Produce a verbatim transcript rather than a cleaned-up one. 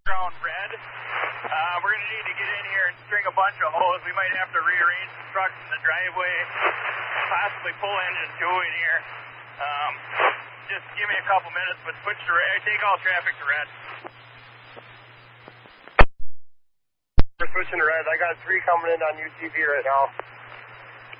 Ground red. Uh, we're going to need to get in here and string a bunch of hose. We might have to rearrange the trucks in the driveway, possibly pull engine two in here. Um, just give me a couple minutes, but switch to red. Take all traffic to red. We're switching to red. I got three coming in on U T V right now.